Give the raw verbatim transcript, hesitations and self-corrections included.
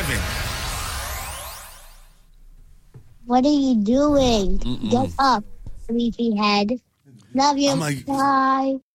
Kevin. What are you doing? Mm-mm. Get up, sleepyhead. Love you. I'm like, Bye.